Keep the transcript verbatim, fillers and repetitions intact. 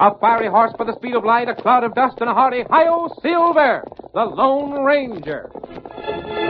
A fiery horse by the speed of light, a cloud of dust, and a hearty Hi-Yo Silver, the Lone Ranger.